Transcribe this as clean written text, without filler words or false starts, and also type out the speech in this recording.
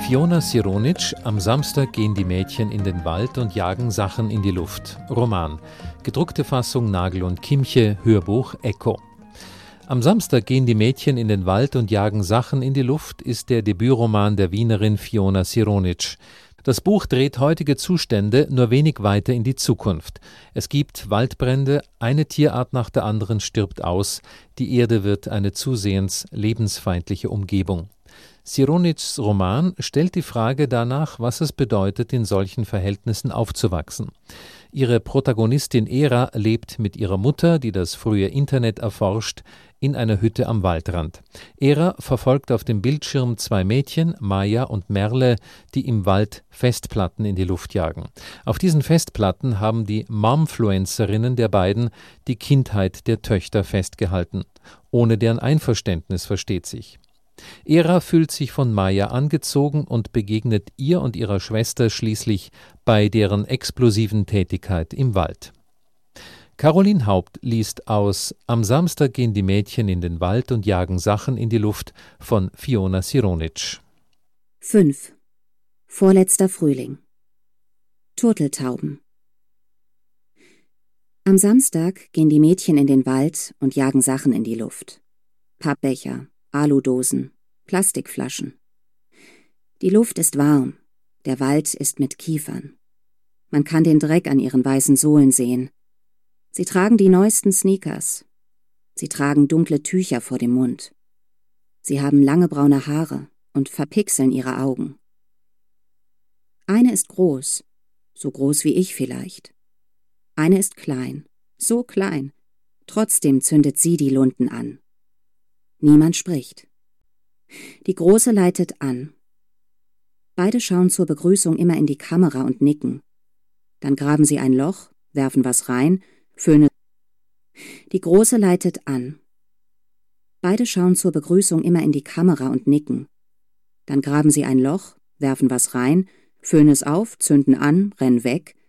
Fiona Sironic, am Samstag gehen die Mädchen in den Wald und jagen Sachen in die Luft. Roman. Gedruckte Fassung Nagel und Chiemche, Hörbuch Echo. Am Samstag gehen die Mädchen in den Wald und jagen Sachen in die Luft ist der Debütroman der Wienerin Fiona Sironic. Das Buch dreht heutige Zustände nur wenig weiter in die Zukunft. Es gibt Waldbrände, eine Tierart nach der anderen stirbt aus, die Erde wird eine zusehends lebensfeindliche Umgebung. Sironics Roman stellt die Frage danach, was es bedeutet, in solchen Verhältnissen aufzuwachsen. Ihre Protagonistin Era lebt mit ihrer Mutter, die das frühe Internet erforscht, in einer Hütte am Waldrand. Era verfolgt auf dem Bildschirm zwei Mädchen, Maya und Merle, die im Wald Festplatten in die Luft jagen. Auf diesen Festplatten haben die Momfluencerinnen der beiden die Kindheit der Töchter festgehalten. Ohne deren Einverständnis, versteht sich. Era fühlt sich von Maya angezogen und begegnet ihr und ihrer Schwester schließlich bei deren explosiven Tätigkeit im Wald. Caroline Haupt liest aus Am Samstag gehen die Mädchen in den Wald und jagen Sachen in die Luft von Fiona Sironic. 5. Vorletzter Frühling. Turteltauben. Am Samstag gehen die Mädchen in den Wald und jagen Sachen in die Luft. Pappbecher, Aludosen, Plastikflaschen. Die Luft ist warm, der Wald ist mit Kiefern. Man kann den Dreck an ihren weißen Sohlen sehen. Sie tragen die neuesten Sneakers. Sie tragen dunkle Tücher vor dem Mund. Sie haben lange braune Haare und verpixeln ihre Augen. Eine ist groß, so groß wie ich vielleicht. Eine ist klein, so klein. Trotzdem zündet sie die Lunten an. Niemand spricht. Die Große leitet an. Beide schauen zur Begrüßung immer in die Kamera und nicken. Dann graben sie ein Loch, werfen was rein, föhnen. Die Große leitet an. Beide schauen zur Begrüßung immer in die Kamera und nicken. Dann graben sie ein Loch, werfen was rein, föhnen es auf, zünden an, rennen weg,